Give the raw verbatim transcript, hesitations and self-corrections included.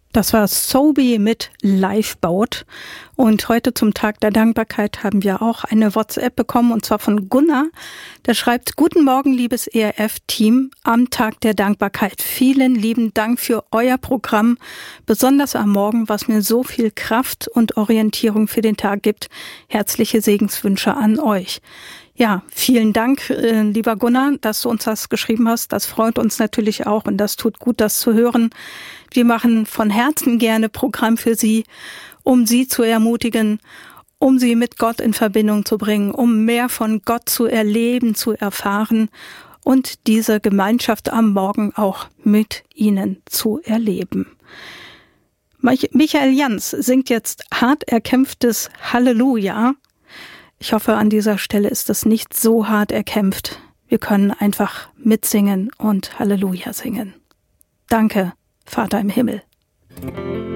Das war Sobi mit Lifeboat. Und heute zum Tag der Dankbarkeit haben wir auch eine WhatsApp bekommen, und zwar von Gunnar. Der schreibt: Guten Morgen, liebes E R F-Team, am Tag der Dankbarkeit. Vielen lieben Dank für euer Programm, besonders am Morgen, was mir so viel Kraft und Orientierung für den Tag gibt. Herzliche Segenswünsche an euch. Ja, vielen Dank, äh, lieber Gunnar, dass du uns das geschrieben hast. Das freut uns natürlich auch und das tut gut, das zu hören. Wir machen von Herzen gerne Programm für Sie, um Sie zu ermutigen, um Sie mit Gott in Verbindung zu bringen, um mehr von Gott zu erleben, zu erfahren und diese Gemeinschaft am Morgen auch mit Ihnen zu erleben. Michael Jans singt jetzt hart erkämpftes Halleluja. Ich hoffe, an dieser Stelle ist es nicht so hart erkämpft. Wir können einfach mitsingen und Halleluja singen. Danke, Vater im Himmel.